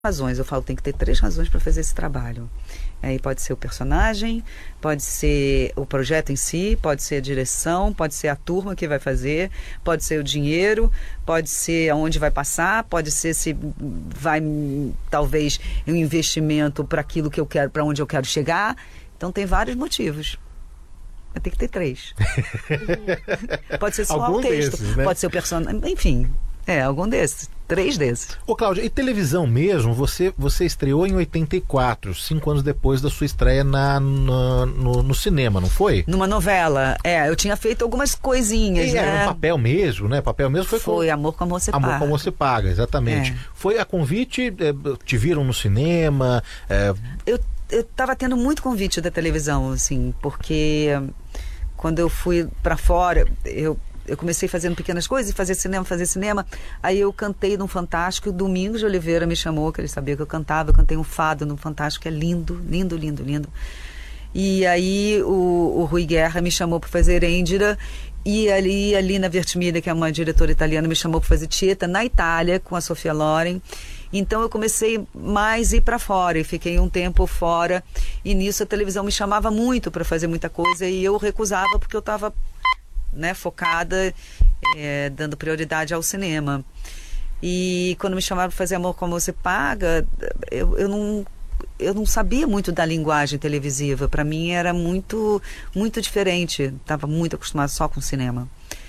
razões, eu falo, tem que ter 3 razões para fazer esse trabalho. Aí pode ser o personagem, pode ser o projeto em si, pode ser a direção, pode ser a turma que vai fazer, pode ser o dinheiro, pode ser aonde vai passar, pode ser se vai, talvez, um investimento para aquilo que eu quero, para onde eu quero chegar. Então tem vários motivos. Mas tem que ter 3. Pode ser só o texto, desses, né? pode ser o personagem, enfim, algum desses. 3 desses. Ô, Cláudia, e televisão mesmo, você estreou em 84, 5 anos depois da sua estreia no cinema, não foi? Numa novela. Eu tinha feito algumas coisinhas, né? Era um papel mesmo, né? Papel mesmo foi Amor Como Você Paga. Amor Como Você Paga, exatamente. Foi a convite, te viram no cinema? Eu estava tendo muito convite da televisão, assim, porque quando eu fui para fora, eu comecei fazendo pequenas coisas, fazer cinema. Aí eu cantei num Fantástico, o Domingos de Oliveira me chamou, que ele sabia que eu cantava. Eu cantei um fado no Fantástico, que é lindo, lindo, lindo, lindo. E aí o Rui Guerra me chamou para fazer Endira. E ali na Vertimida, que é uma diretora italiana, me chamou para fazer Tieta, na Itália, com a Sofia Loren. Então eu comecei mais a ir para fora e fiquei um tempo fora. E nisso a televisão me chamava muito para fazer muita coisa e eu recusava porque eu estava focada, dando prioridade ao cinema. E quando me chamaram para fazer Amor Como Você Paga, eu não sabia muito da linguagem televisiva. Para mim era muito, muito diferente. Estava muito acostumada só com cinema.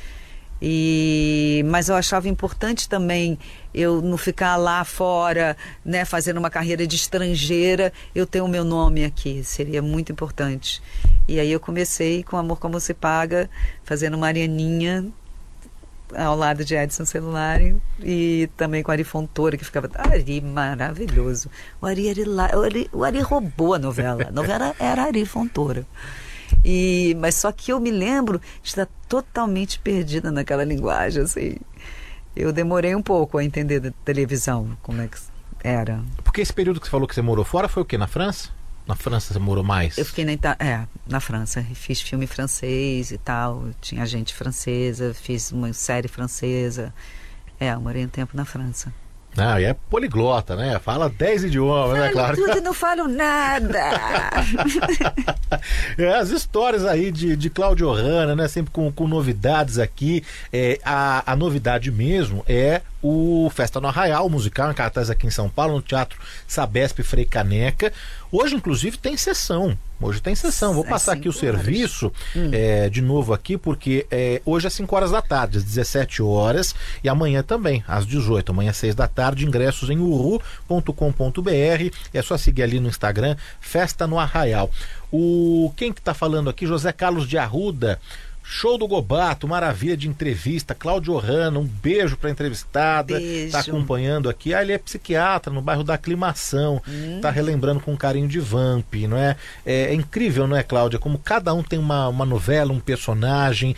Mas eu achava importante também eu não ficar lá fora, fazendo uma carreira de estrangeira, eu ter o meu nome aqui, seria muito importante. E aí eu comecei com Amor Como Você Paga, fazendo Marianinha, ao lado de Edson Celulari, e também com Ari Fontoura, que ficava... Ari, maravilhoso. O Ari roubou a novela. A novela era Ari Fontoura. Mas só que eu me lembro de estar totalmente perdida naquela linguagem, assim. Eu demorei um pouco a entender da televisão, como é que era. Porque esse período que você falou que você morou fora foi o quê? Na França? Na França você morou mais? Eu fiquei na França. Fiz filme francês e tal. Tinha gente francesa, fiz uma série francesa. Eu morei um tempo na França. E é poliglota, né? Fala 10 idiomas, né, claro? Tudo, não falo nada. As histórias aí de Cláudia Ohana, né? Sempre com novidades aqui. A novidade mesmo é o Festa no Arraial, musical em cartaz aqui em São Paulo, no Teatro Sabesp Frei Caneca. Hoje, inclusive, tem sessão. Vou passar aqui o serviço de novo aqui, porque hoje às 5 horas da tarde, às 17 horas, e amanhã também, às 18, amanhã às 6 da tarde, ingressos em uhu.com.br. É só seguir ali no Instagram, Festa no Arraial. Quem que tá falando aqui? José Carlos de Arruda. Show do Gobato, maravilha de entrevista. Cláudia Ohana, um beijo pra entrevistada. Beijo. Tá acompanhando aqui. Ele é psiquiatra no bairro da Aclimação. Tá relembrando com carinho de Vamp, não é? É incrível, não é, Cláudia? Como cada um tem uma novela, um personagem.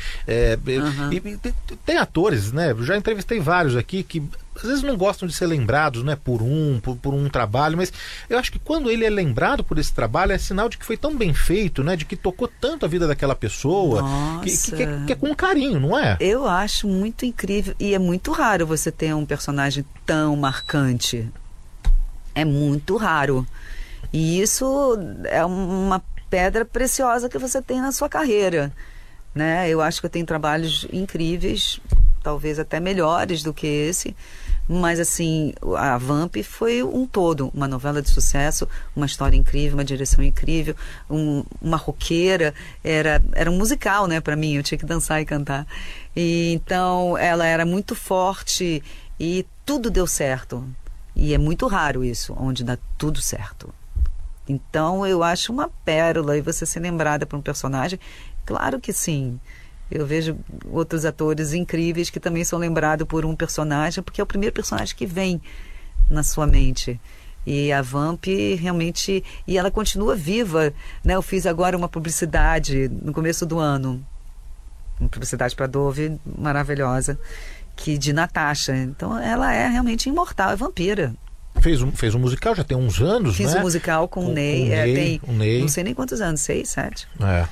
E tem atores, né? Eu já entrevistei vários aqui que às vezes não gostam de ser lembrados, né, por um trabalho, mas eu acho que quando ele é lembrado por esse trabalho é sinal de que foi tão bem feito, né, de que tocou tanto a vida daquela pessoa, que é com carinho, não é? Eu acho muito incrível e é muito raro você ter um personagem tão marcante. É muito raro. E isso é uma pedra preciosa que você tem na sua carreira, né? Eu acho que eu tenho trabalhos incríveis, talvez até melhores do que esse, mas assim, a Vamp foi um todo, uma novela de sucesso, uma história incrível, uma direção incrível, uma roqueira, era um musical, né, para mim, eu tinha que dançar e cantar, e então ela era muito forte e tudo deu certo, e é muito raro isso, onde dá tudo certo. Então eu acho uma pérola, e você ser lembrada por um personagem, claro que sim. Eu vejo outros atores incríveis que também são lembrados por um personagem, porque é o primeiro personagem que vem na sua mente. E a Vamp realmente... E ela continua viva, né? Eu fiz agora uma publicidade no começo do ano. Uma publicidade para Dove, maravilhosa, de Natasha. Então ela é realmente imortal, é vampira. Fez um musical, já tem uns anos, né? Fiz um musical com o Ney. O Ney. Não sei nem quantos anos, 6, 7.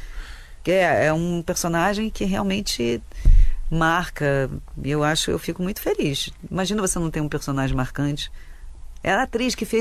É um personagem que realmente marca. Eu fico muito feliz. Imagina você não ter um personagem marcante. Ela é a atriz que fez